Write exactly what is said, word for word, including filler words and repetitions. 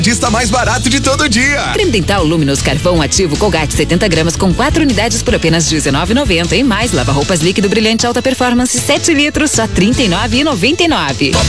Dista mais barato de todo dia. Creme dental Luminous Carvão Ativo Colgate setenta gramas com quatro unidades por apenas dezenove e noventa. E mais lava roupas líquido brilhante alta performance sete litros só trinta e nove e noventa e nove.